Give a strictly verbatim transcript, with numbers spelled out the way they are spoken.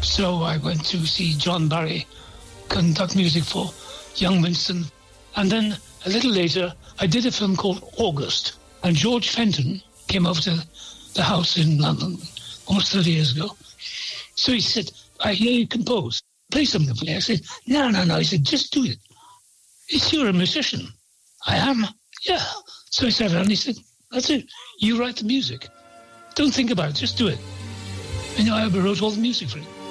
So I went to see John Barry conduct music for Young Winston. And then a little later, I did a film called August. And George Fenton came over to the house in London almost thirty years ago. So he said, I hear you compose. Play something for me. I said, no, no, no. He said, just do it. He said, you're a musician. I am. Yeah. So I sat down and he said, that's it. You write the music. Don't think about it. Just do it. And I wrote all the music for it.